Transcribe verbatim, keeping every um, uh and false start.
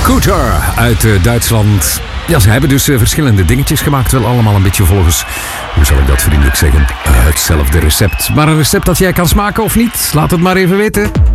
Scooter uit uh, Duitsland. Ja, ze hebben dus uh, verschillende dingetjes gemaakt. Wel allemaal een beetje volgens, hoe zal ik dat vriendelijk zeggen, uh, hetzelfde recept. Maar een recept dat jij kan smaken of niet? Laat het maar even weten.